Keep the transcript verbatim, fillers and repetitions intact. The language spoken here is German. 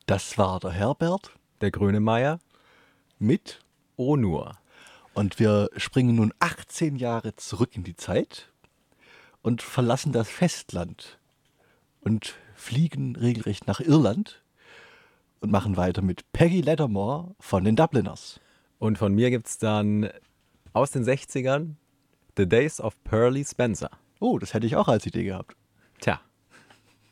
Das war der Herbert Der Grönemeyer, mit Onur. und wir springen nun achtzehn Jahre zurück in die Zeit und verlassen das Festland und fliegen regelrecht nach Irland und machen weiter mit Peggy Lattimore von den Dubliners. Und von mir gibt es dann aus den sechzigern The Days of Pearly Spencer. Oh, das hätte ich auch als Idee gehabt.